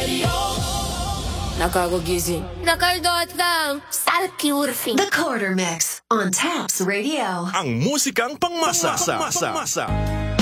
Nakakagising. Nakardotgang. Salty Urfi. The Quarter Mix on Taps Radio. Ang musikang pangmasa.